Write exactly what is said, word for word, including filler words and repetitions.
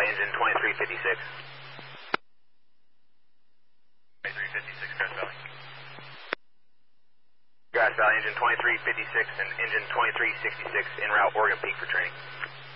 engine twenty-three fifty-six. twenty-three fifty-six, Grass Valley. Grass Valley, engine twenty-three fifty-six and engine twenty-three sixty-six en route Oregon Peak for training.